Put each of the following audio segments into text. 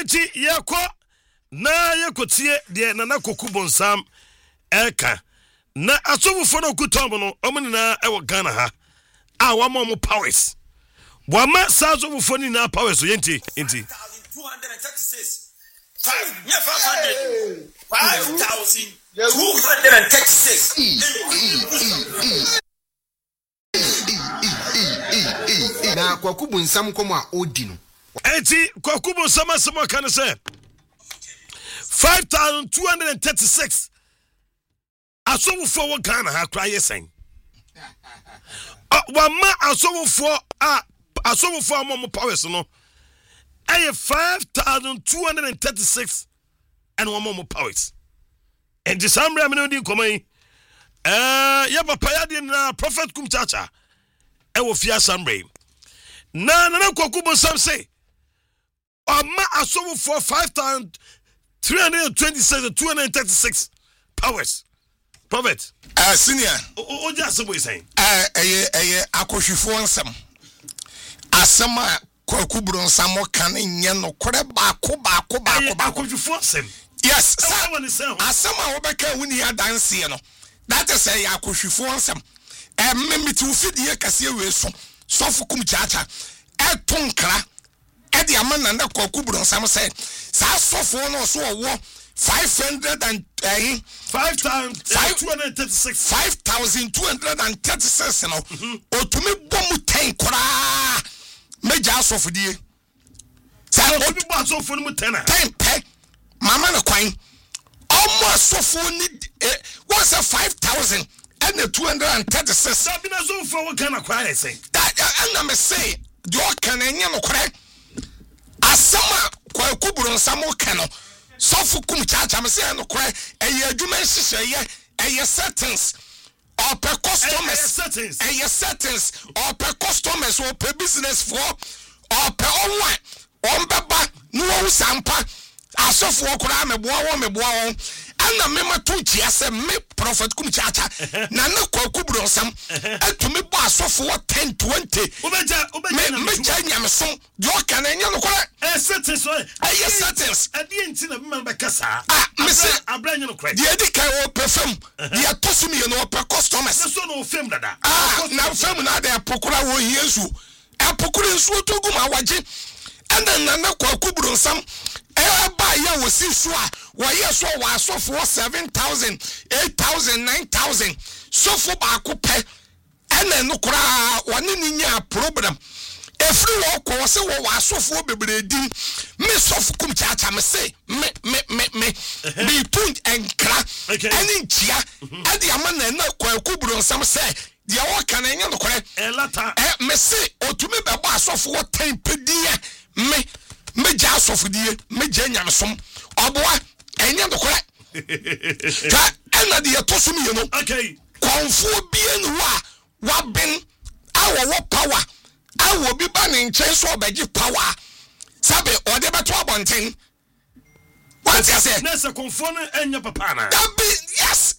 enti yako na yakotie de na kokubonsam eka na asofo no kutom no omnina ewo Ghana ha a wama mo powers wama asofo ni na powers yenti 236 5,236 na kwakubonsam komo a odi no enti kwakubonsam asemo kan say 5,236 asofo wo Ghana ha kra yesen wama asofo mo powers no ay 5,236 and one more powers and December me no din komai ya papa ya din na prophet kumchacha e wo fia sambre na kwakubonsam say ama asofo 5,326 236 powers prophet senior o just boy saying akohwefo nsem asema kwakubonsam kan nye no kore baako akohwefo nsem yes asema obeka wuni adanse no that is akohwefo nsem mmemiti ufidie kase weso sofukum chacha etonkra edi amana na kwakubonsam say sa sofo no so wo 5,236 no otumi bomu 10 kora meja asofodie sa obi bo asofo no 10 pe mama na kwan almost asofo ni what's 5,000 and 236 sabi na asofo wo kana kwa say that and me say do kan enye no kore asama kwa kubronsa mo kano sofu kum chacha me say no kore eye adwuma hihye eye settings or per customers eye settings or per customers or per business for or per online on baba no sampa asofu okura meboa won ana mema to chia se me prophet kum chacha na kwakubronsa atumi bo asofu 10 20 meja nyamso do kan enye no kore settings settings adi enti na bima bekasa me say abranyo no kore de edi kai o perfume de atosumi ye no per customers so no film dada na film na de apokura wo yesu apokura nsu to guma waje anda na kwakubronsa ba ya wosi so a wo yeso wa asofo 7,000 8,000 9,000 sofo ba ko pe ene no kura woni ni nya problem efri wo ko se wo wa asofo bebredi me sofo kum chacha me say me tun enkra eni ntia ade amana na kwakubronsa say dia wo kan enya no kore elata me say otumi be ba asofo 10 pedie meja asofodie meja nyamsom oboa enya ndokora ta ena de yetosumi ye no okay konfo bie no wa ben awo power awo bi ba ne nchen so obeji power sabe ode beto abonten what you say nessa konfo no enya papa na yes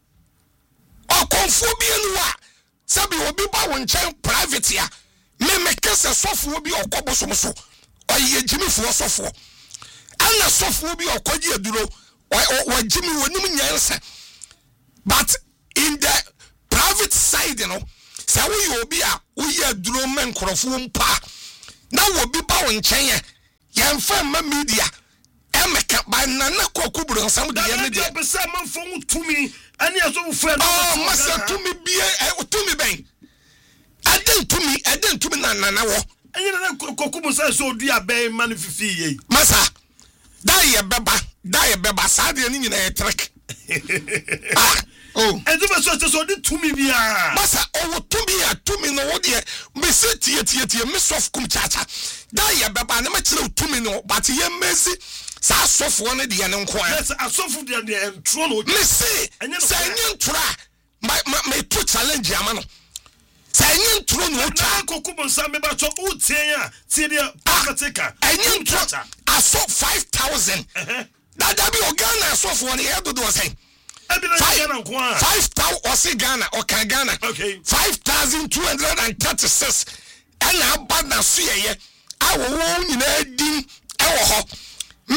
o konfo bie no sabe obi ba won nchen private ya me kese sofo bi okobosomso oye jimi fo sofo ana sofo bi okoji aduro wa jimi wonim nyansa but in the private side no say we obi a we aduro men krofo mpa na wo bi ba won nchen ye yemfa ma media emeka ba na kokuburo nsam de ye ne de be say manfo tumi ani aso fu masa tumi bie tumi ben eden tumi na wo enye na kokubonsa so odua ben man fifi ye masa da ye beba sa de ni nyina ye trick edu be so de tumi bia masa o tumi no wo de me se tie me sof kum chacha da ye beba na ma kire tumi no but ye mezi sa asofo ne de ne nko yes asofo de entro no me se enye ntura my to challenge amano enyin tro no cha kokubonsa me ba cho utie ya tie de patika enyin tro aso 5,000 that be Ghana so for the head do say 5,000 or say Ghana or Ghana okay 5,236 and abana so ye awo wo nyina din e wo ho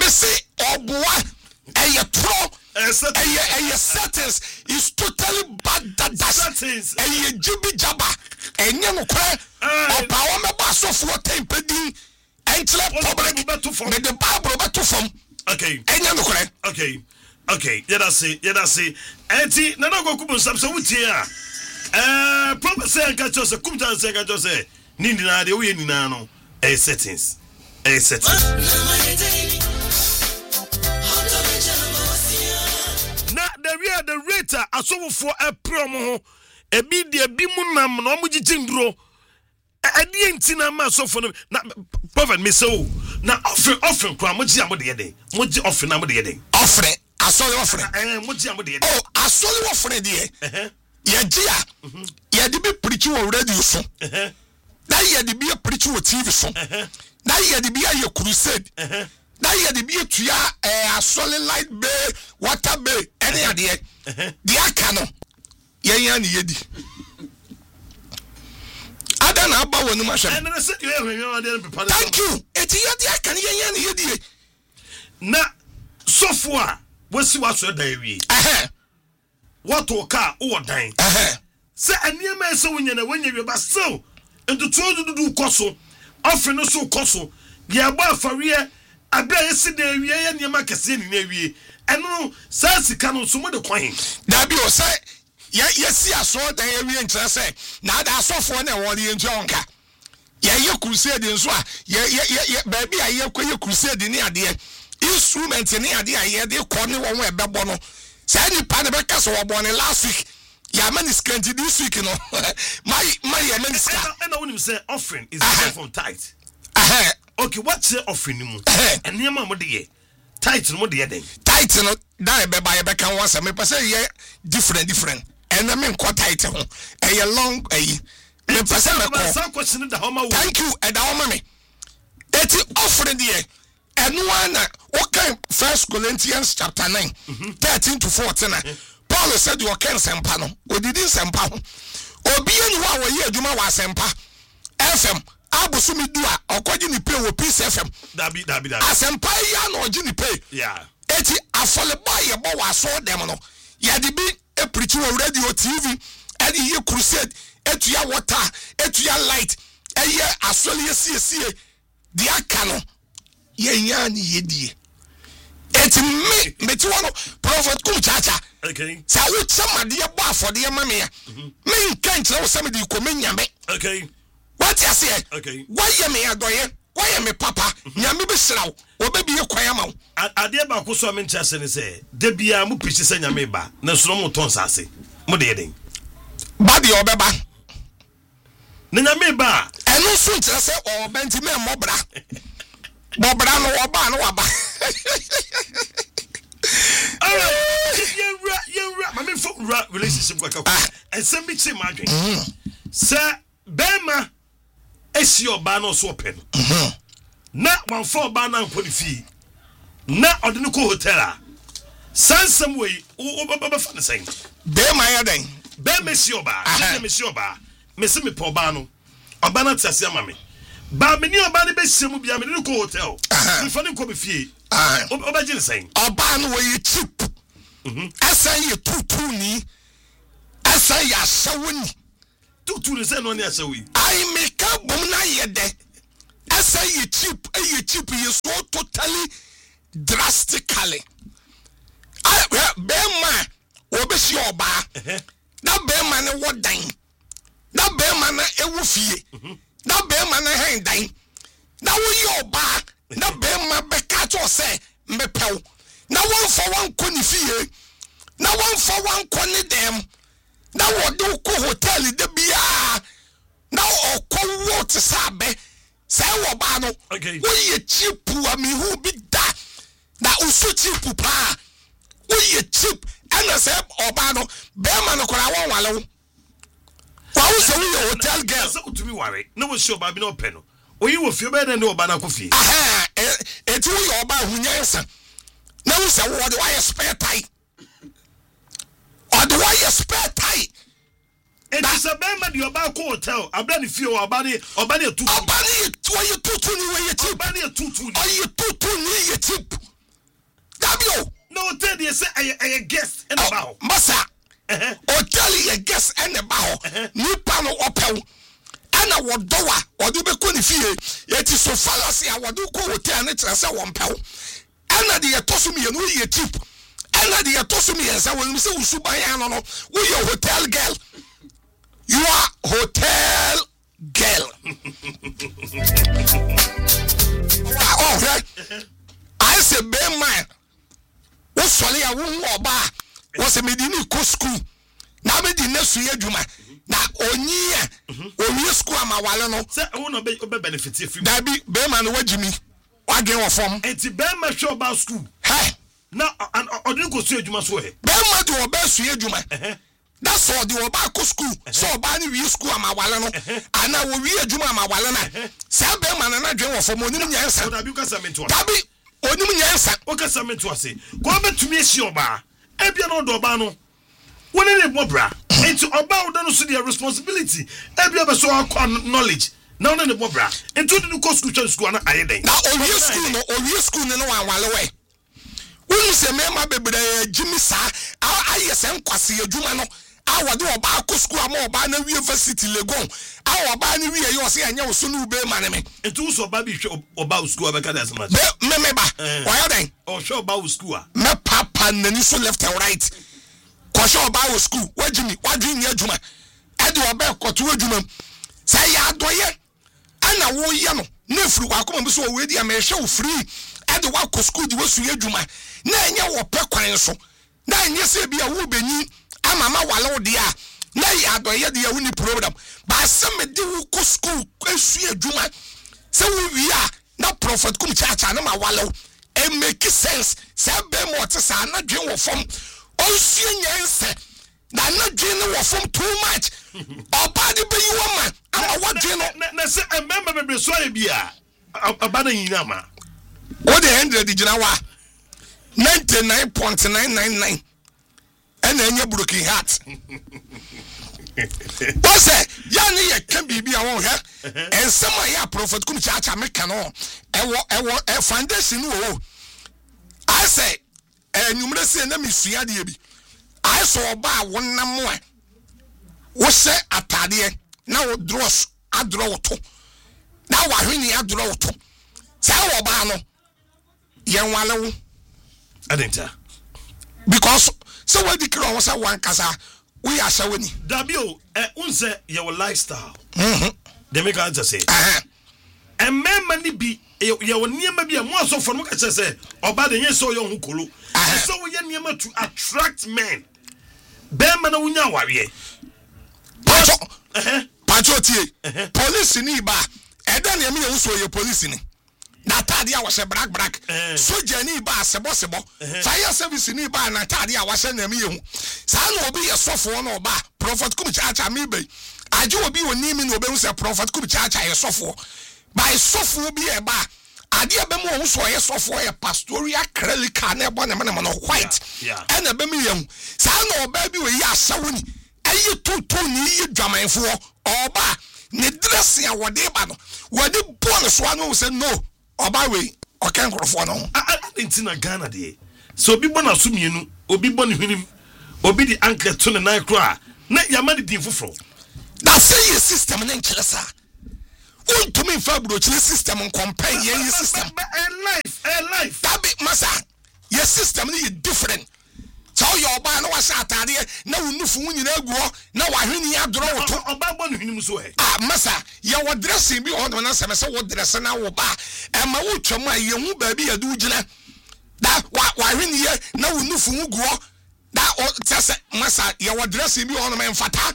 ɛnyɛ no kora ɔpa wɔn mɛbɔ asɔfoɔ tempedin ɛnkyerɛ public mede bible bɛto fam ɛnyɛ no kora okay yɛda se ɛnti nana kɔku bu nsam sɛ wotie a prophet sɛ nka kyerɛ sɛ kumta sɛ nka kyerɛ sɛ ne nyinaa deɛ woyɛ nyinaa no ɛyɛ settings na the rate a asɔfofoɔ ɛprɛ ɔmo ho ebi deɛ bi mu nam na ɔmo gyegye nduro ɛdeɛ nti na ma asɔfo no na prophet mesɛo na offering kora mo gye amo de yɛden mo gye offering na mo de yɛden offering asɔre offering mo gye amo de yɛden asɔre offering deɛ yɛgye a yɛde bi preach wɔ radio so na yɛde bi preach wɔ TV so na yɛde bi ayɛ crusade na yɛde bi atua asɔre light bay water bay ɛne adeɛ deɛ aka no yɛnya ne yɛdi ada na aba wɔ no ma hwɛ thank you eti yɛde aka ne yɛnya ne yɛdi na sɔfo a wasi wasɔ da awie wɔto ka wɔ dan sɛ aniɛma ɛsɛ wonya na wonya wie ba still ntutuo dudu kɔ so ɔfe no so kɔ so yɛabɔ afareɛ abra yɛsi da awie yɛ nneɛma kɛseɛ ne na awie ɛno saa sika no so mo de kwan dabi o sɛ yɛsi asɔ dan awie nkyerɛ sɛ na ada asɔfoɔ na wɔde yɛntu ɔnka yɛyɛ crusade nso a yɛ baabi a yɛkɔ yɛ crusade ne adeɛ instrument ne adeɛ a yɛde kɔ ne wɔn ɛbɛbɔ no saa nipa ne bɛka sɛ wɔbɔ ne last week yɛama ne sika nti this week no my yɛma ne sika ɛna wonim sɛ offering is different from tithe okay what's the offering mu ɛnneɛma mo de yɛ tithe no mo de yɛ den tithe no da ɛbɛba yɛbɛka ho asɛm mepɛ sɛ yɛ different ɛna menkɔ tithe ho ɛyɛ long ayi mepɛ sɛ mɛkɔ thank you ɛda hɔ ma me ɛti offering deɛ ɛnoa na wɔkan 1 Corinthians chapter 9 13 to 14 Paul said you can sempa no odidi sempa ho obi eni ho a wɔyɛ adwuma wɔ asempa FM abosumi du a ɔkɔgye ni pay wɔ Peace FM dabi asempa ya na ɔgye ni pay eti afɔleba yɛ bɔ wɔ aso dem no yɛde bi preach wɔ radio TV ɛde yɛ crusade etuya water etuya light ɛyɛ asɔle yɛ sie di aka no yɛnya ne yɛdie eti me ti wɔ no prophet kum chacha sɛ wokyɛ madeɛ bɔ afɔdeɛ ma me a menka nkyerɛ wo sɛ mede kɔmɛ nyame wate aseɛ woayɛ me adɔyɛ woayɛ me papa nyame bɛhyira wo wɔbɛbie kwan ama wo adeɛ baako so a menkyɛ ase ne sɛ da biaa mo pikyi sɛ nyame ba na soro mo tɔn sase mo de yɛden ba deɛ ɔbɛba na nyame ba ɛno nso nkyerɛ sɛ ɔbɛ nti memmɔbra bɔbra no ɔba no waba yɛwura mame mfa wura relationship kwaka ɛnsɛm bi kyee m'adwen sɛ bɛrima asi ɔbaa no ɔso ɔpɛ no na wamfa ɔbaa no ankɔ ne fie na ɔde no kɔ hotel a saa nsɛm wei wobɛfa ne sɛn bɛrima yɛ dɛn bɛrima si ɔbaa mesi ɔbaa mesi mepɛ ɔbaa no te ase ama me ba me ni oba ne be hyemu bia me ne ko hotel me fa ne ko be fie oba gye ne sen oba no we cheap asan ye tutu ni asan ya shawuni tutu ne sen no ne ashawi I make a bom na ye de asan ye cheap ye so totally drastically be ma obe si oba na be ma ne wodan na be ma na ewu fie na bema na hen dan na wo yo ba na bema be ka to se mepew na won for wan ko ni fie na won for wan ko ni dem na wo do ko hotel de bia na okwo wo te sabe se wo ba no wo ye cheap a me hu bi da na usu cheap pa wo ye cheap ana se oba no bema no kora won wale wo Paul say we hotel girl. So to me worry. No we show baby no pen. O yi wo fie be na oba na kofie. Eti we oba hunyansa. Na we say what why spare tie. Or the why spare tie. It is a be ma the oba ko hotel. Abra ni fie oba ni tutu. Oba ni tutu ni we cheap. Oba ni tutu ni. O ye tutu ni ye cheap. Dabio. No hotel dey say a guest in the masa. Hotel ye guest and the bao. Nipa no opew. ana wodowa odi be ko ni fie yeti so fallacy a wodo ko hotel ne tira se won pew ana de yetoso me no ye cheap ana de yetoso me yensa won se usuban ya no no we your hotel girl, you are hotel girl. Oh right, I say be man wo sole ya wo oba wo se medini ko school na me di nesu ye dwuma na onyi owie school amawale no se wo no be benefit free da bi be man wagimi wage wo fom enti be ma hwe oba school hey na odin ko su adwuma so he be ma di oba su adwuma that's all the oba ko school so oba ni wie school amawale no ana wo wie adwuma amawale na se be man na dwen wo fom onim nyansa da bi ka samento da bi onim nyansa o ka samento ase ko betumi esi oba ebia no do oba no woni ne bobra enti oba wo no so the responsibility ebia be so knowledge na woni ne bobra enti odi no ko school na ayeden na owie school no wanwale we woni se mema bebre jimi sa aye se nkwase adwuma no awode oba ko school ama oba na university legon oba ni wie yo se anya wo so no be mane me enti wo so oba bi hwe oba school abeka da sama me ba oyaden o hwe oba school me papa nani so left and right ko hwe oba school wajimi wadwin adwuma ade oba koto adwuma say ya doye ana wo ye no na furu akoma bi so we dia me hwe wo free ade wa ko school di wo su adwuma na enya wo pe kwan so na enya se bia wo benyi amama wale wo dia na ya doye dia wo ni program ba se me di wo ko school esu adwuma se wo wi a na prophet kum chacha na ma wale it make sense se be mo te sa na dwen wo fom onsu nyense na na dwen wo fom too much oba de be yi wo man ama wo dwen no na se emema bebre so ya bia aba na nyina ma what the 100 digina wa 99.999 and enye broken heart what's that ya ni ye kan bibi a won he ensema ya prophet kum chacha meka no ewo foundation wo I say enumre se na misua de bi I saw ba wonam a wo se atade na wo dross adro wo to na wa hwini adro wo to sa wo ba no yen wale wo adenta because so we declare was one kasa we are shawani dabio unse your lifestyle they make answer say and men ni bi your niema bi mo so for mo ka say oba de yen so yo hu kolo so we niema to attract men be man wunya ware patriotie police ni ba eda na me yen so ye police ni na tade a wase black soldier ni ba sebo fire service ni ba na tade a wase na me yehu sa na obi ye sofo na oba prophet kum chacha me be aje obi oni mi na obi hu se prophet kum chacha ye sofo by sofo bi e ba ade e be mo hu so ye sofo ye pastoral clerical na e bo na me no white and e be me yehu sa na oba bi we ye asawoni ayi tutu ni ye dwamanfo oba ne dress ya wode ba no wode bon so anu se no oba we okan krofo no adenti na Ghana de so obi bona so mienu obi boni hwinim obi di ankle to ne na kra na yama di din foforo that say system na nkyelesa to me fa bro chile system compare ye system a life that be masa your system is different so your ba no was atade na unufu nyina aguo na wahwini adoro woto oba bonu hwinim so he masa ye wo dress bi on na se se wo dress na wo ba e ma wo twam a ye hu ba bi ye du gina da wahwini ye na unufu nguo da o tese masa ye wo dress bi on ma mfata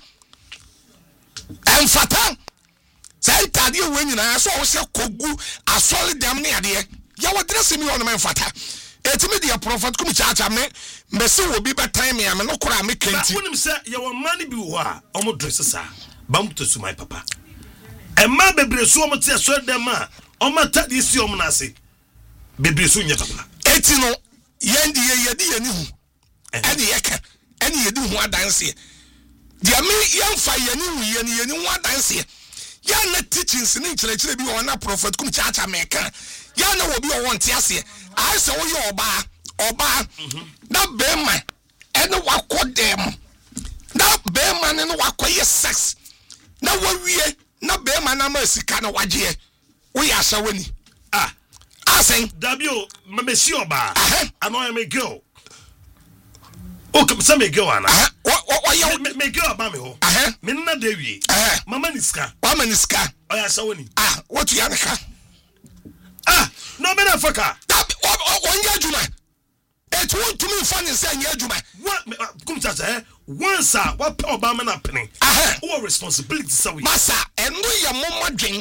say tade we nyina so wo se kogu asole dem ne ade ye wo dress bi on ma mfata etimi dia prophet kum chacha me se wo bi ba time ya me no kora me kenti wonim se ye wo mani bi wo a omo dress sa bam to su my papa e ma bebre so omo te so dem a omo tade si omo na se bebre so nya papa eti no yendi ye ni hu ene ye ka ene ye di hu adanse dia me yemfa ye ni hu ye ni hu adanse ya na teachings ni kire bi wo na prophet kum chacha me ka ya na wo bi wo wonte ase I say wo ye oba na be man ene wakọ dem na be man ne wakọ ye sex na wo wie na be ma na ma sika no waje we ya sha wani asen Dabio me si oba ano I me girl o come say me girl ana me girl ba me ho me na Dawie mama ni sika o ya sha wani what you anka no me na faka that onye adwuma it won't to me funny say onye adwuma what come chacha once what oba me na pene o responsibility say we masa eno ye momodwen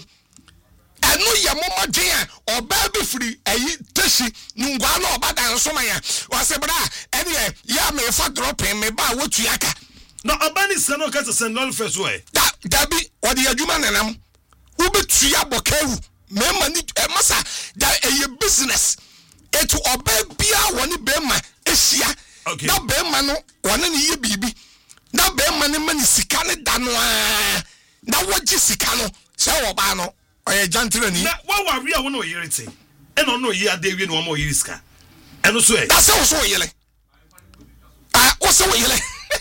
oba be free ayi teshi ngwa na oba dan so man ya wase bra ene ya me fa dropping me ba wotu aka no oba ni sika no ka say no first way da bi odi adwuma nanam wo betu ya bokawu mema ni masa da eye business etu oba bia woni be ma ehia na be ma no woni ni ye bibi na be ma ni mani sika ne da no na woji sika no se wo ba no oye jantre ni na wa wari a wono yirete e no no yi Dawie no mo yiriska eno so e da se wo so yele wo so yele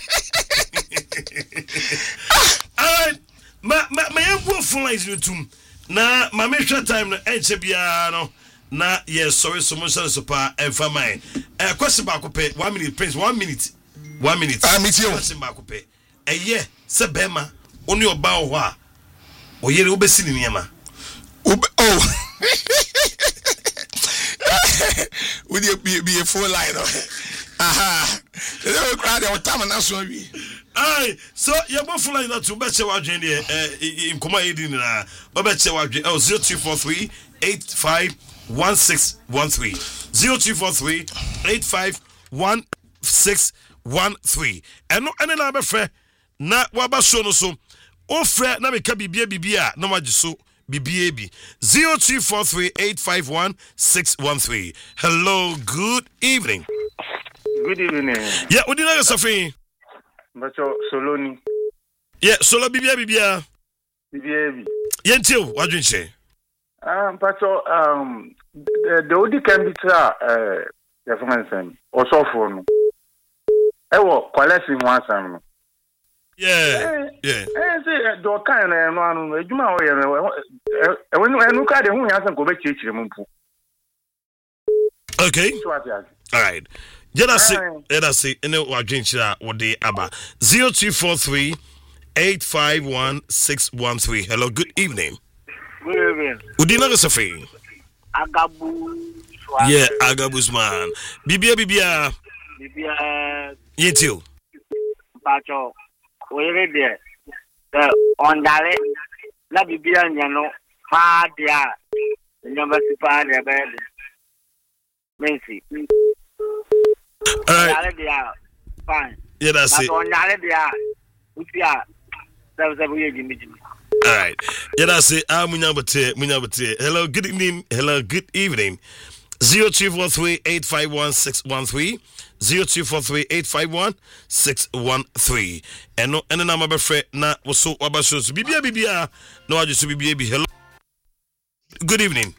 alright ma yengu flies no tum na ma me hwe time no enche bia no na yes sorry so much so pa enfa mai question ba ko pe 1 minute prince 1 minute meet you question ba ko pe eye se bema oni oba ho a oyere obesi ni niama would you be a full line they crowd the time na so wi so you go full line to be che wadwen de in koma edi na be che wadwen 0243 851613 0243 851613 eno ene na be frɛ na waba so no so o frɛ na me ka bibia na wagiso bibia bi 0243851613 hello good evening. Good evening. Yeah, what did I say? Bacho Soloni. Yeah, Solo bibia. Bibia. Yentil, what do you say? Bacho the Odi can be the Fransen or so for no. Ewo collecting one sam. Yeah. Say do kind and one ejuma o when you ka de hu yan go be chichire mumpu. Okay. All right. That's it. And then what drink what they aba 0243 851613. Hello, good evening. Good evening. Udina Safi. Agabu. Yeah, Agabus man. Bibia. Yentil. Bacho. We read there. The on dale. La bibia nyano. Pa dia. Nyamba si pa dia bebe. Mensi. All right. Fine. Yeah, that's it. All right. Yeah, that's it. Munyabate. Hello, good evening. 0243 851613. 0243 851613. And no, and I'm a friend. Na was so about shows. Bibia. No, I just be. Hello. Good evening.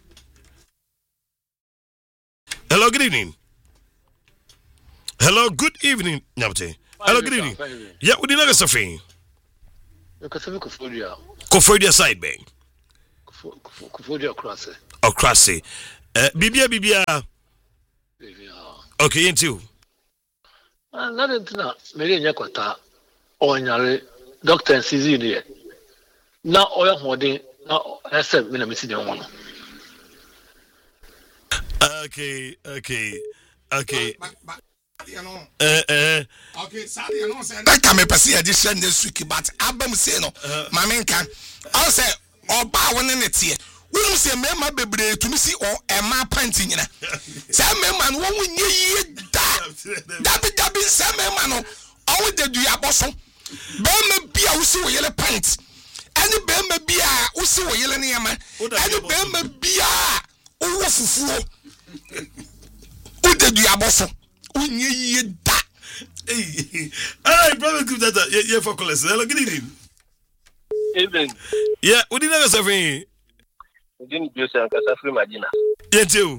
Hello, good evening. Hello, good evening, Nyabate. Hello, good evening. Yeah, we didn't get something. Kofodia side bang. Kofodia Krasi. Oh, Krasi. Bibia. Okay, you too. Nothing to Mary Yakwata or Yari, Doctor and Cizini. Now, oil hoarding, now, I said, when I'm missing one. Okay. You know. Okay, sorry, you know, that can be perceived addition this week, but Abam say no, my man can. I'll say, or bow one in it here. We don't say, Mamma Bebre to me see or a map painting. Sam man, one we need that be Sam man, all the do ya bosom. Bama be a who yellow pants. And the Bama be a who see a yellow name, and the Bama be a who the do ya bosom. Hey, brother, good that. Yeah, for calling. Hello, good evening. Evening. Yeah, what did I say? Didn't you say Kasafri Magina? Yeah, too.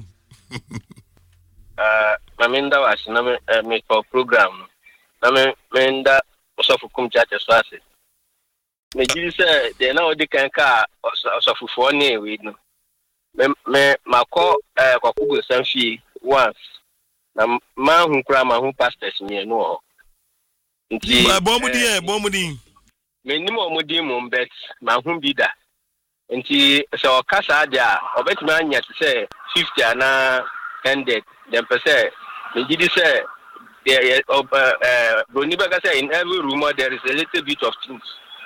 Maminda was make for program. Maminda was of Kum Church as well. me ji say de na odi kan ka osofofo ne we no me makọ kwakugo sanfi once na ma hu kra ma hu pastors me no nti bomudi me ni mo mudi mo bet ma hu bi da nti so kasa dia obetimi anya te say 50 ana 100 dem per say me ji say there Brony Baga say in every room there is a little bit of truth.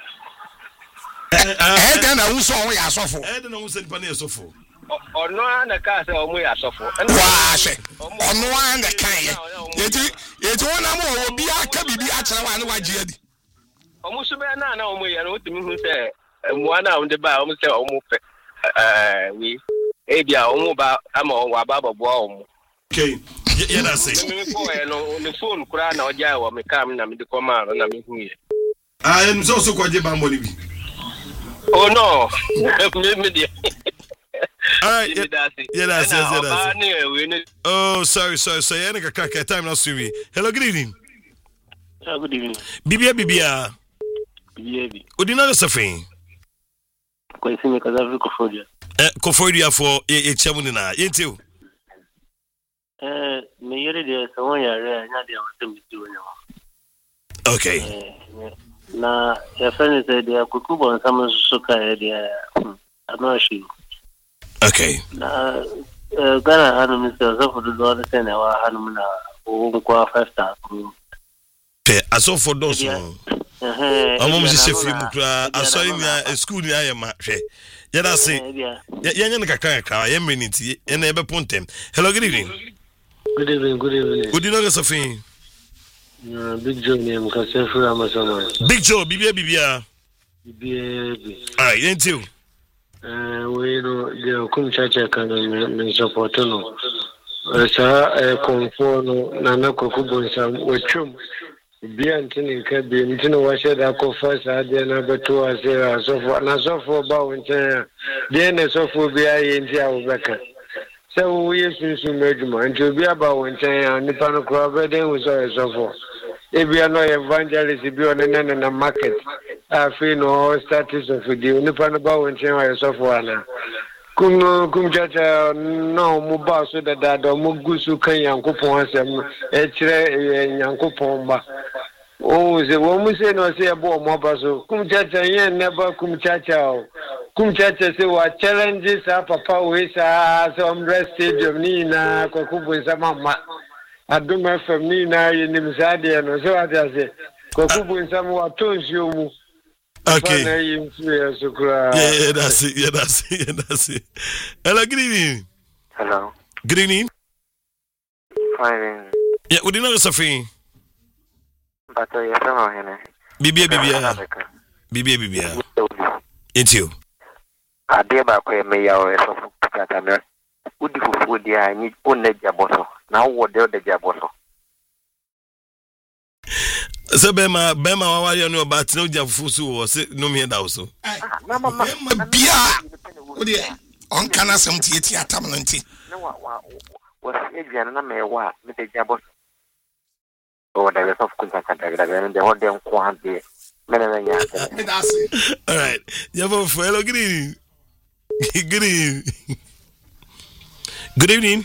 Then I was on ya suffer. Then I was in Pania Sofo. Or no one car say omu ya suffer. Wash it. Or no one the kind. It's one more be a cabi actually one wajid. Almost na omu ya no to me who say one on the bar almost say omu we ebia omu ba ama wa baba bo. Okay. Yeah, that's it. On the phone, Kura, or Jawa, me come na me the command, and I'm here. I am also quite a bamboo. Oh, no. All right. Yeah, that's it. Oh, sorry. I need a time now, Siri. Hello, good evening. Good evening. Bibia. Udina Safin. Quite me because I've Kofodia. Kofodia for a chamunina. You too. Me yere de so ya re nya de o tem ti o nya. Okay. Na ya friend said de akukubo nsam so ka e de anoshi. Okay. Na gara hanu mi so for do do se na wa hanu na o kwa 5 star. Pe aso for do so. Amom se free mu kra aso ni school ni ayema hwe. Ya da se. Ya nya nkaka ka ya meniti na ebe pontem. Hello, good evening. Good evening. Good evening, Safin. Big Joe name Kasem for Amazon. Big Joe, Bibia. All right, thank you. We know the Kum Chacha can support no. Sa conform na kokubo nsam wachum. Bia ntini ka bi ntini wa sheda ko fasa ade na beto asera sofo ba wonche. Bia ne sofo bia yenti a wobeka. So we used to make man to be about one thing and the Panacroba, then we saw a sofa. If we are not evangelists, if you are in a market, I feel no status of the Unipanaba one thing or a sofa. Kum Chacha, no Muba, so that Mugusu can Yankupon, Yankupomba. Oh, the woman say no say about Mobaso. Kum Chacha, never Kum Chacha. Kum Chacha say what challenges are Papa with some rest stadium Nina, Kokubu Samama. I do my from Nina in Nimsadi and so I say, Kokubu Samu tones you. Okay. Yeah, that's it. Hello, good evening. Hello. Good evening. Fine. Yeah, we didn't know Safin. But you're from here. Bibia. It's you. I dear back where may our Katana. Would you food the I need one jaboso? Now what the jaboso? So Bema, why you know about no Jafusu or no me also? Bia. On Kana 78 atamanti. No, was Adrian and I what with the jabos. Oh, there is of Kuntaka and the whole damn quantity. All right. You have a fellow good evening. Good evening. Good evening.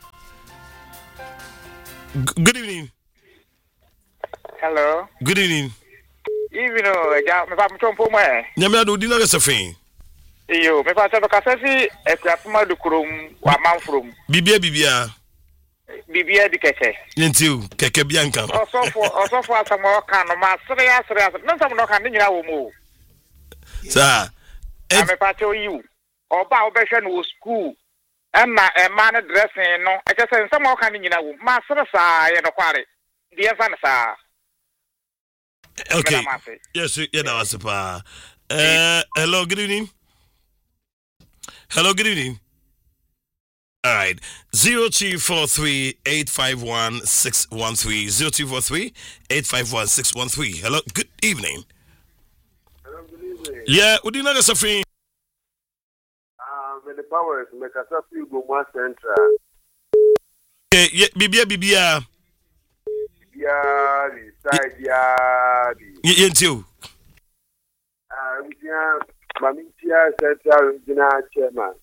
Good evening. Hello. Good evening. Even though me pam chompo mo Nyame do di na Safin. Iyo me pa se ka se ekrapuma do krom wa manfrom. Bibia. Bibia di keke. Yentiu keke bianca. Osofo asamo kan no ma sere no sam no kan ni nyira wo mu. Sa. Me pa cho you. Oba obehwe no school. Emma man dressing no. E ke se sam kan ni nyira wo. Ma sere sa ye no kware. Di e fa na sa. Okay. Yes, yeah, that was pa. Hello, good evening. Hello, good evening. All right. 0243-851-613. 0243-851-613. Hello, good evening. Hello, good evening. Yeah, would you know the Safin? The powers make us up you go more central. Okay, yeah, Bibia. Yeah, Yentiu. Mamitia Central Regional Chairman.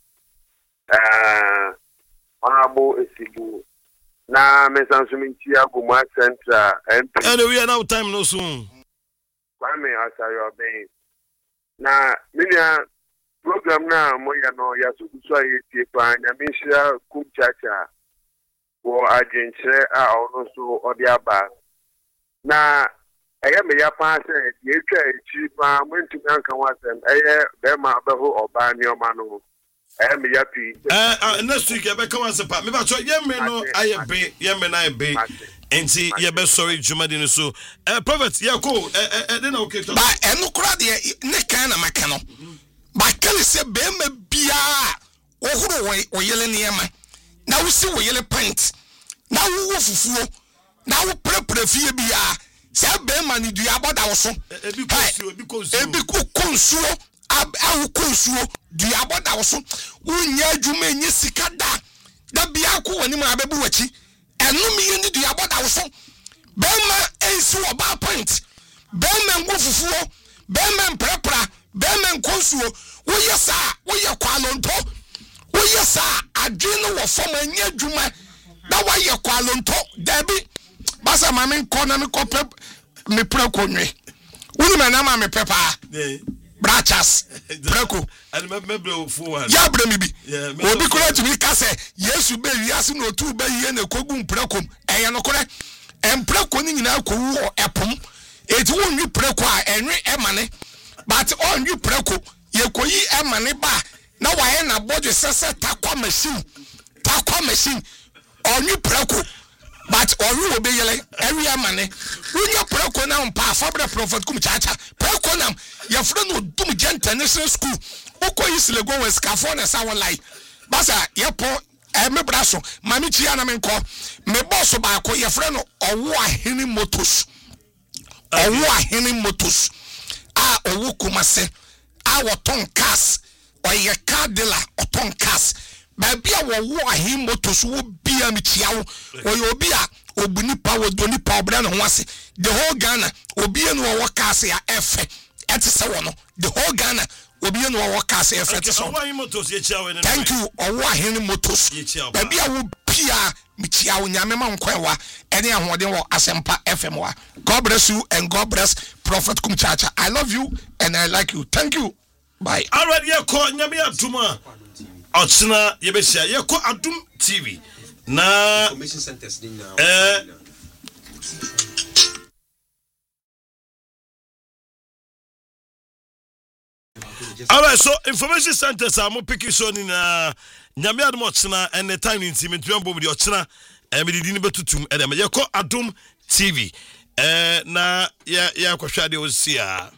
Honorable Esibu. Na Mesansumintia Guma Central MP. And we are now time no soon. Kwame Asayo Bay. Na minya program na moya no yasukuswa yepa nyamisha kumchacha wo agentre a ono so odiaba na eye me ya pa se yetwa echi pa mwentu anka wasem eye be ma beho oba ni oma no eye me ya pi next week be come answer pa me ba so ye me no aye be ye me na be enti ye be sorry jumadi no so prophet ye ko dey na okay to ba enu kura de ne kan na maka no ba kan se be ma bia ohuru wo yele niema na wo si wo yele pint na wo fufuo na wo prepare fie bia se be ma ni dua boda wo so ebi konsuo awu konsuo dua boda wo so unya adwuma enye sika da bia ko wani ma bebu wachi enu mi ni dua boda wo so be ma ensi wo ba pint be ma ngo fufuo be ma prepare be ma konsuo wo yesa wo ye kwalonto wo yesa adwene wo fam anya adwuma na wa ye kwalonto dabi basa ma me nko na me ko me preko nwe woni ma na ma me pepa brachas preko and me bro fu one ya bra mi bi obi kura tumi ka se yesu be wiase no tu be ye na kogu preko eye no kore empreko ni nyina ko wo epom eti wo nwi preko a enwe emane but on nwi preko ye koyi emane ba na wa ye na bodwe sese takwa machine onyu preko but oru obeyele area mane unya preko na mpa fabra prophet kum chacha preko nam ya fro no dum international school ukoyi silego west california sawolai basa yepo me braso mami chia na menko me boss ba ko ya fro no owo ahini motos a owo kumase a woton cars oye kadela oton cars baby a wo ahim motos wo bia mi chiawo oye obi a obuni pa wo doni pa obra no wase the whole Ghana obi enu wo cars ya efe etise wo no the whole Ghana obi enu wo cars efe etise wo thank you owo ahim motos baby a wo bia mi chiawo nyame ma nkwewa ene ahoden wo Asempa FM wa. God bless you and God bless Prophet Kumchacha. I love you and I like you. Thank you. Bye. Alright, ye ko nyame atuma otsena ye be sia ye ko Adum TV na information centers din now. Alright, so information centers are mo picking so ni na nyame adum otsena and the time in team to ambom di otsena me di ni betutum edem ye ko Adum TV na ya kwahwa de osia.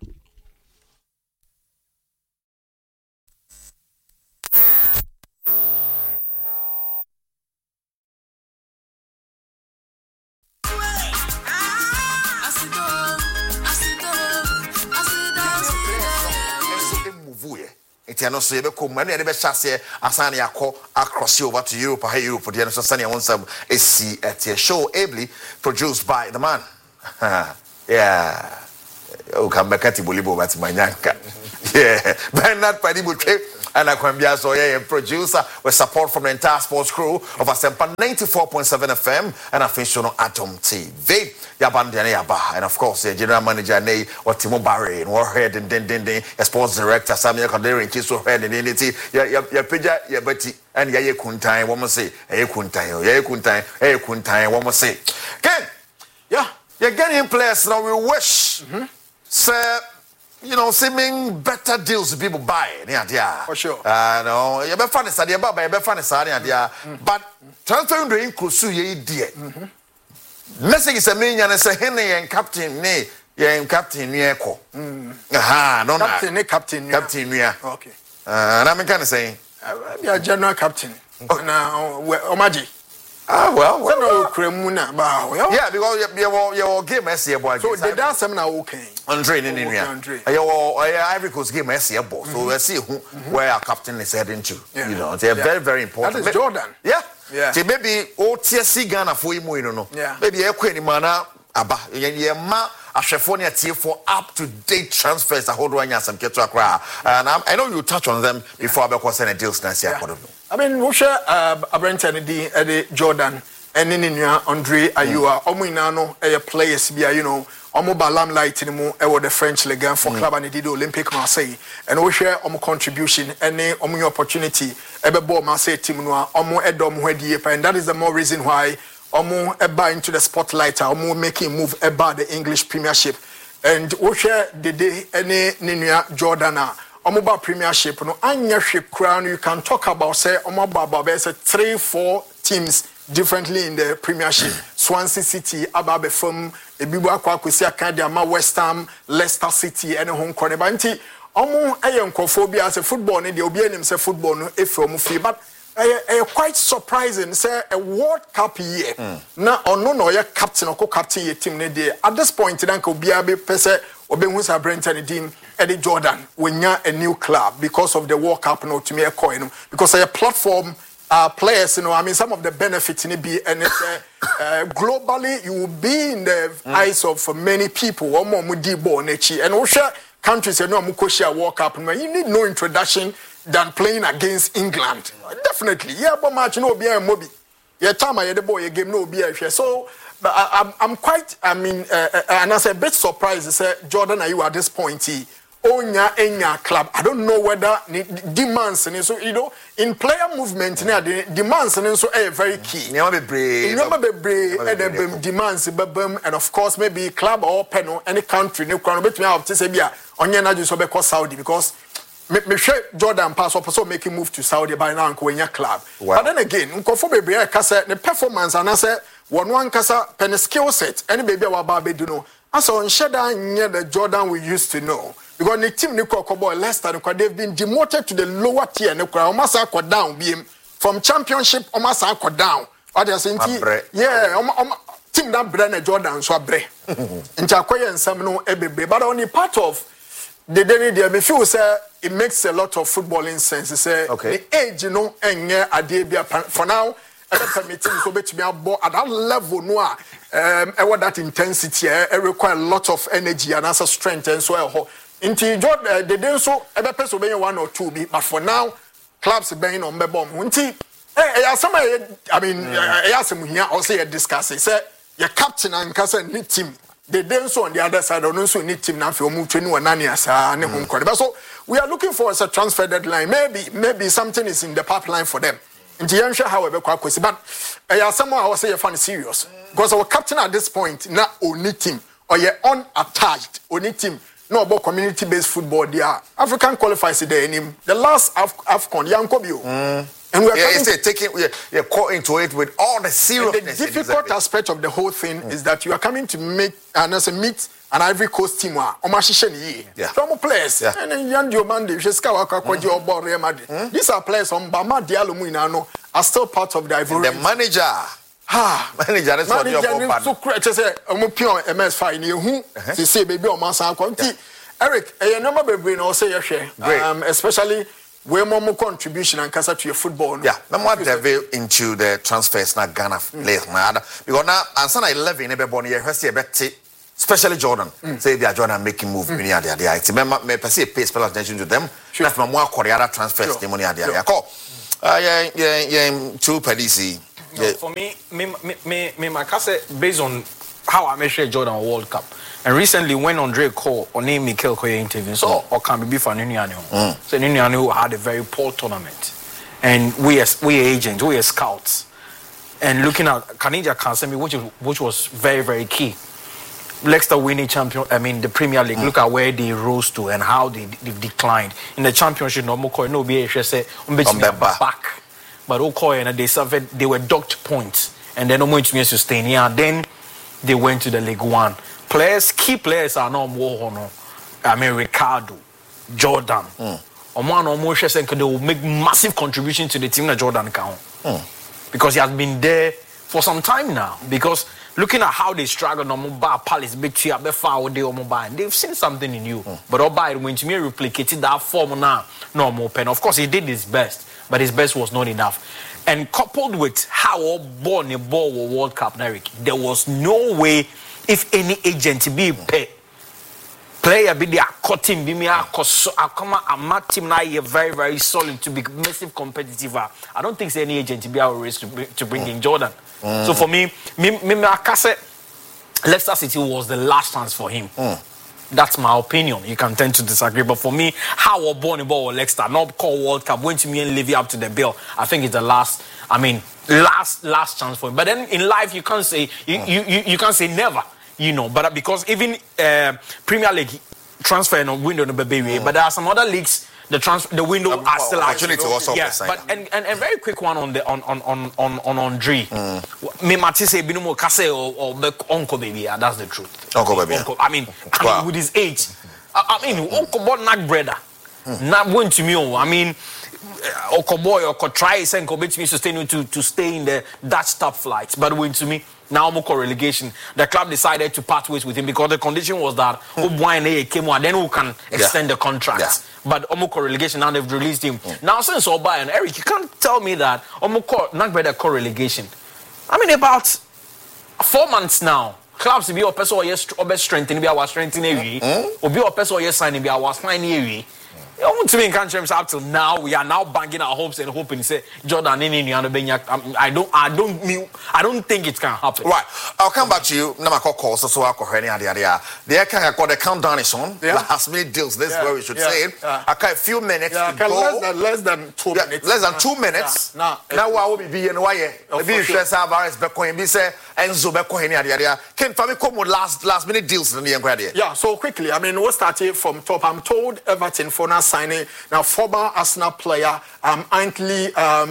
Etiano so yebe ko manu ye be chase asane yakọ across over to Europe. Hey Europe the so sane won some AC at a show ably produced by the man. Yeah. O kambakati bolibo bati manyanka. Yeah. Bernard Padibutwe and Akwambia so yeah producer with support from the entire sports crew of Asempa 94.7 FM and official Adum TV. Yabandene Yaba and of course the general manager Nay or Timo Barry and war head and then sports director Samuel Kaderi and Chiso head and unity ya pija ya beti and ya kuntai woman say kuntai woman say Ken yeah you're getting players now we wish sir you know, seeming better deals people buy. For sure. No, you be funny, Sadia Baba, you be funny, Sadia. But transferring the inclusive idea. Message is a mean and say, Henry and Captain Ne, Captain Nieko. Aha, no, Captain, okay. And I'm kind of saying, you're General Captain. Now, Omaji. Ah, well, yeah, because your game is here, boy. So they dance some now, okay. Andre, your Ivory Coast game is here, boy. So let's see where our captain is heading to. You know, they're very, very important. That is Jordan. Yeah. So maybe TSC Ghana for him, you know. Yeah. Maybe a queen mana aba ye ma ahwefo ne tie for up to date transfers ahodo anya some keto akra and I know you touch on them before abeko send deals na sia akodo. I mean wo hwe Abrentani di Jordan ene ne nua Andre Ayew omo ina no players bia you know omo ba limelight ni mu e the French Ligue 1 for club and did Olympique Marseille and wo hwe omo contribution ene omo opportunity ball Marseille team no omo edom ho adie and that is the more reason why omo eba into the spotlight omo making move about the English Premiership and wo hwe dede ene ne nua Jordan omo ba Premiership no anya hwe kra no you can talk about say omo ba say 3-4 teams differently in the Premiership. Swansea City, Ababe from Ebibu Akwakwesi Akadiama, West Ham, Leicester City, and Hong Kong. Banti, omo ayenkophobia as a football, and the obianim say football no from free, but quite surprising. Say a World Cup year. Na no ya captain or co-captain your team ne day. At this point, then could be a pese obenwusa Abrentani team Eddie Jordan when you're a new club because of the World Cup no to me a coin because a platform. Players, you know, I mean, some of the benefits in it be, and it's, globally, you will be in the eyes of many people. And also, countries, you know, Mukoshia World Cup, you need no introduction than playing against England. Definitely, yeah, but much no be a mobi. Yeah, time I had the boy game no be a so. But I'm quite, I mean, and I say a bit surprised. Say Jordan, are you at this point? Onya enya club. I don't know whether demands and so you know in player movement now the demands and so very key. Never be brave. Demands and of course maybe club or panel any country no crown bet me out to say bia onya na just be Saudi because me share Jordan pass up so make him move to Saudi by now and club. Wow. But then again nkofo be brave kasa the performance and I say one kasa pen skill set any baby wa ba be do no as on sheda nye the Jordan we used to know. Because the team Nico Leicester they've been demoted to the lower tier. Almost down from championship. Almost down. What they saying? Yeah, team that brand Jordan so bre. Inter and some no every but only part of the day me feel say it makes a lot of footballing sense. Say the age you know enye adebia for now. Permitting so bet me about at that level no that intensity require a lot of energy and also strength and so Inti Jordan they didn't so ebe person be 1 or 2 but for now clubs been on be bomb. Inti I mean some here also discuss say your captain and kasa ni team they didn't so on the other side on so ni team na fi omu training wanani asa ne home court. So we are looking for a transfer deadline maybe something is in the pipeline for them. Inti yansha however kwa kwesi but someone I was say you find serious because our captain at this point na only team or you unattached only team. No about community-based football. There, African qualifies today. The last AFCON, Yankobio, and we are you're caught into it with all the seriousness. The difficult aspect of the whole thing is that you are coming to meet an Ivory Coast team. From players, and then Yan Diomande, Jeska Wakakoji or Bor Real Madrid. These are players on Bama Diallo Muinano are still part of the Ivory. The manager. Manager is what you're so great. Say, MS fine. Who say baby or Massa Conti. Eric, a number baby no say share. Especially where more contribution and casa to your football. Yeah, no more devil into the transfers na Ghana players because now and son 11 everybody here see a bet especially Jordan. Say they are Jordan making move in there. It's remember me per se pay special attention to them. That's my more Korea transfers the money there. Call. Yeah, two Pedisi. No, for me, my case based on how I measure Jordan World Cup. And recently, when Andre called or named Mikel Koye interview, so or can be for Niniano. So Niniano had a very poor tournament, and we as agents, we as scouts, and looking at Kanija Kansemi, which was very very key. Leicester winning the Premier League. Look at where they rose to and how they declined in the Championship. No more Koye, no BHS back. But Okoye and they were docked points and then no to sustain. Yeah, then they went to the League One. Key players are now more Ricardo, Jordan. Oman almost said they will make massive contribution to the team that Jordan can. Because he has been there for some time now. Because looking at how they struggle on mobile Palace, big tea, they've seen something in you. But Obai when to me replicated that form now, no more pen. Of course, he did his best. But his best was not enough. And coupled with how born a ball World Cup, Eric, there was no way if any agent be pay player be the cutting be me akoma amat team now you very very solid to be massive competitive. I don't think any agent be our race to bring in Jordan. So for me Akase Leicester City was the last chance for him. That's my opinion. You can tend to disagree, but for me, how we're born about Leicester, not call World Cup, went to me and Levy up to the bill. I think it's the last. I mean, last chance for him. But then in life, you can't say you can't say never. You know, but because even Premier League transfer window no baby, but there are some other leagues. The window are still opportunity also. Yeah, but and a very quick one on the on Andre. Me Matisse say binumo kase or uncle baby. That's the truth. Uncle baby. I mean, with his age, I mean, uncle boy not brother. Not going to me. I mean, uncle boy or try and go to me to stay in the Dutch top flights, but went to me. Now Moko relegation, the club decided to part ways with him because the condition was that then who can extend the contract. Yeah. But Omoko relegation, now they've released him. Now since Oba and Eric, you can't tell me that Omoko not better call relegation. I mean about 4 months now. Clubs be a person or yes strengthening be our strengthening or be a person or yes signing be our signing. To me in country up till now, we are now banging our hopes and hoping. Say Jordan I don't think it can happen. Right, I'll come back to you. Namako calls so I call the the countdown is on. Last minute deals. This is where we should say it. Okay, a few minutes. Less than 2 minutes. Less than 2 minutes. Now I will be in why. Be stress Alvarez Becoin. Be say Enzo Becoin. Can Fami come with last minute deals in the ingredient? Yeah. So quickly, I mean, we'll start from top. I'm told Everton for now signing now former Arsenal player Anthony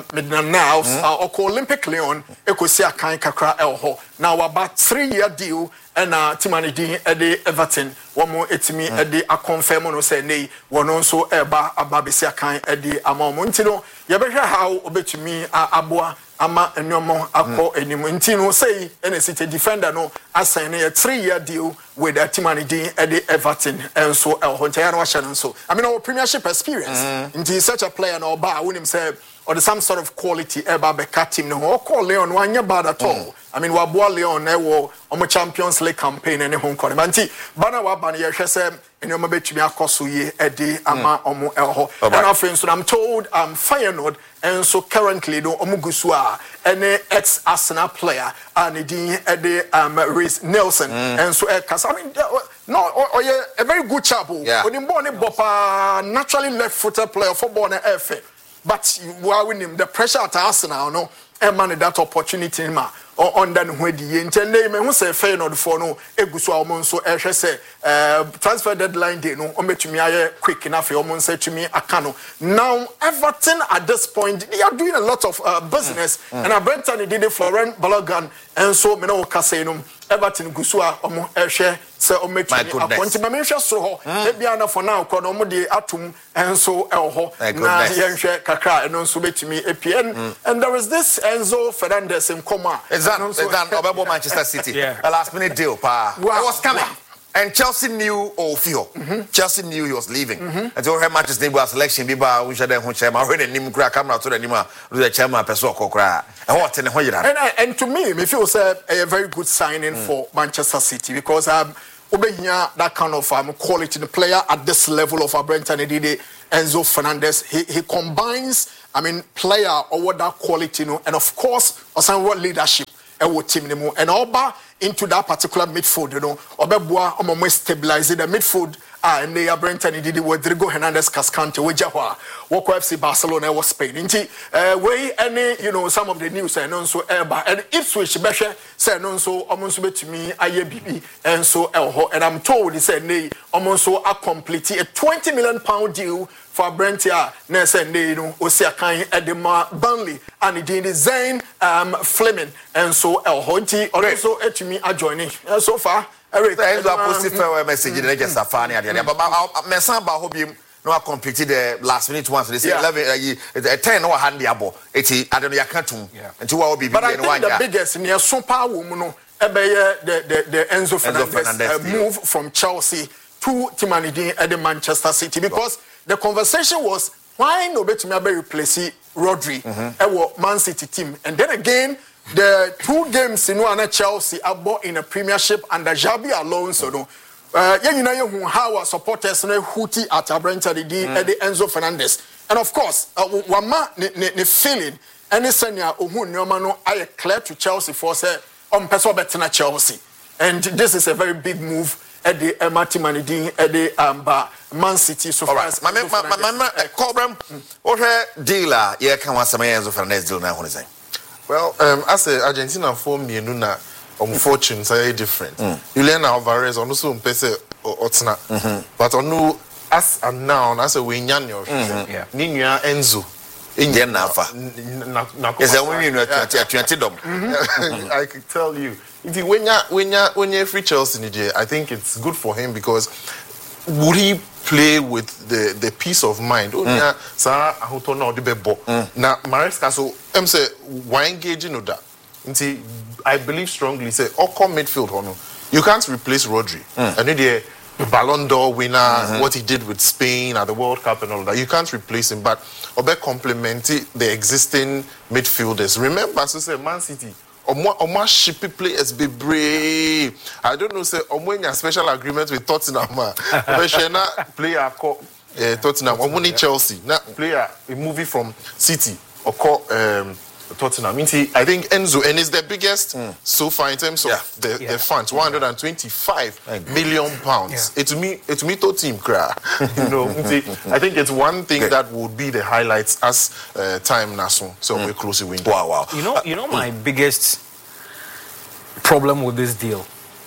Midnals or Olympic Lyon Ekosia Kan Kakra Elho. Now about 3-year deal and Timani Dean Eddie Everton one more etimi Eddie a confirm no say nay one also eba ababisia kan Eddie Amamontino yebehwe how obetumi aboa ama enyomo akọ enim ntino say NCT defender no assign a 3-year deal with Timani Dean Eddie Everton and so Elho Ntayano Washan so I mean our premiership experience into such a player no ba won say or some sort of quality eba beka team no or call Leon wanya bad at all. I mean wabua Leon ewo omo Champions League campaign and home court. Manti bana wabani ye say enoma betumi akoso ye edi ama omo Elho. And after so I'm told Feyenoord and so currently no omo gusua any ex Arsenal player and the edi Reece Nelson and so I mean no or a very good chap. When born bopa naturally left-footed player for born FA. But you are winning the pressure at Arsenal, no, and man that opportunity ma or on then when the intended me who say Feyenoord for no egusu almonso say transfer deadline day no to me quick enough almost say to me akano. Now Everton at this point they are doing a lot of business and Brenton did it Florent Balogun and so me no kaseno Everton gusua omo ehwe se ometumi aponti ma menhwe so ho e bia na for now ko no mo de atum enso elho na yenhwe kakra eno nso betumi epn and there is this Enzo Fernandez in coma is that Obebo Manchester City a last minute deal pa it was coming and Chelsea knew Chelsea knew he was leaving and so her Manchester neighbor selection biba we should then chairman when nim kra camera to the nima the chairman person kokra and to me feel say a very good signing for Manchester City because obehia that kind of quality the player at this level of Brenton Edide Enzo Fernandez he combines I mean player or that quality no and of course some leadership team and Oba into that particular midfield, you know, Obeboa omo stabilize the midfield and they are Brenton did Rodrigo Hernandez Cascante Wejahwa Woko FC Barcelona was Spain. Inti way any you know some of the news and also Eba and Ipswich Beshe say no so almost to me IABB and so Elho and I'm told he said nay almost so a complete a £20 million deal for Brentia Nessa no Osiakan Edema Burnley and it did Zayn Fleming and so Elho also to me adjoining so far. Everything is a positive message in the Safari. But Messamba hope you no completed the last minute once. They say 11, 10 or handy abo. 80, I don't know, can't and 2 will be. But I think the biggest near super woman, the Enzo Fernandez move from Chelsea to Timani at the Manchester City because the conversation was why no better me replace Rodri, Man City team, and then again. the 2 games in one Chelsea are in a Premiership under Xabi Alonso. No, you know how our supporters no hooty at Abrenta the Enzo Fernandez, and of course, wama ne feeling any senior ohu nyoma no I clear to Chelsea for say person better Chelsea, and this is a very big move. At the Martin Manidi at the Man City so far. My Cobram, what dealer, yeah, can want some Enzo Fernandez deal now. Well, as a Argentina form, you know, unfortunately, are different. Julian Alvarez also pese otsna, but onu as a noun as a winyanyo, Ninya Enzo. Indian Nafa. Is a woman I could tell you. When you're free Chelsea, I think it's good for him because would he play with the peace of mind? Now, Maresca, so I'm saying, why engaging with that? I believe strongly, say, Oko midfield, you can't replace Rodri. And the Ballon d'Or winner, what he did with Spain at the World Cup and all that, you can't replace him. But Obe complemented the existing midfielders. Remember, as I said, Man City. Oma shippy players be brave. I don't know, say, when you special agreement with Tottenham, player called Tottenham, or money Chelsea, now player a movie from City or call Tottenham. I think Enzo, and it's the biggest so far in terms of the funds, £125 million. To me, to team cry. You know, I think it's one thing that would be the highlights as time national. So we're closely winning. Wow. You know my biggest problem with this deal.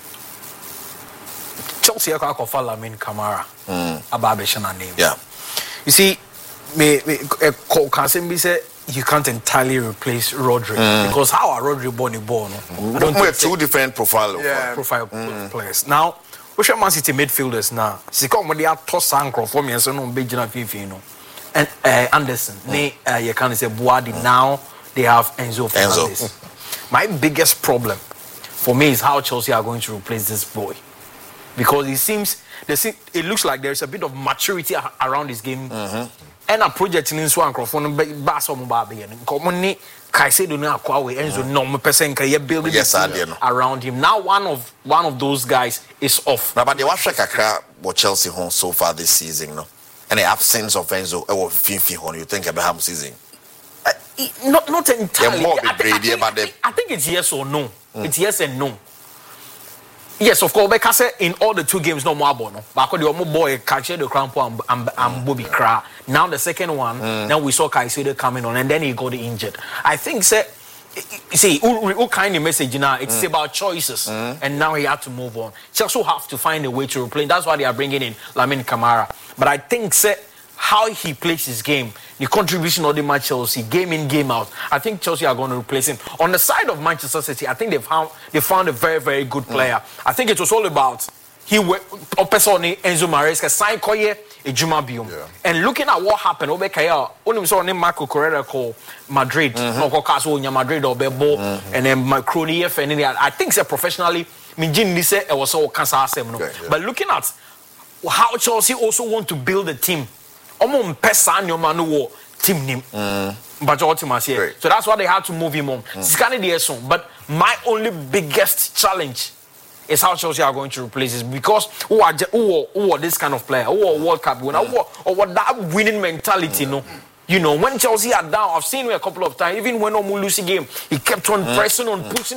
Chelsea are going to Lamine Camara. Ababeshana name. Yeah. You see, Kansembi said you can't entirely replace Rodri because how are Rodri born? I don't think two different profile players. Now, which Man City midfielders now? They are Tosanko for me and so no Bejina Fifino and Anderson. You can say Boadi. Now they have Enzo Fernandez. My biggest problem for me is how Chelsea are going to replace this boy because it looks like there's a bit of maturity around his game. And a project in Swan Crawford, Basso Mubabi, and commonly Kaisedo Nakwa, Enzo no person can build around him. Now one of those guys is off. Now, but the Washaka what Chelsea home so far this season, no? And the absence of Enzo or Fifi home, you think about him season? Not entirely. I think it's yes or no. It's yes and no. Yes, of course. Because in all the 2 games, no more bono. But the more boy catch the crampo and Bobby Kra. Now the second one, now we saw Caicedo coming on, and then he got injured. I think, see, who kind of message now? It's about choices, and now he had to move on. Chelsea have to find a way to replace. That's why they are bringing in Lamine Camara. But I think, how he plays his game, the contribution of the match Chelsea, game in, game out. I think Chelsea are going to replace him. On the side of Manchester City, I think they found a very, very good player. I think it was all about Enzo Maresca signed Koye Ejuma Biom. And looking at what happened, only saw Marco Correa call Madrid, Madrid or Bebo, and then Macronie and I think professionally, Minjin Lise was all cancer. But looking at how Chelsea also want to build a team. Team name, but ultimately, so that's why they had to move him on. But my only biggest challenge is how Chelsea are going to replace this because who are this kind of player, who are World Cup winner, or what that winning mentality, You know, when Chelsea are down, I've seen him a couple of times. Even when Omu lose a game, he kept on pressing on, pushing.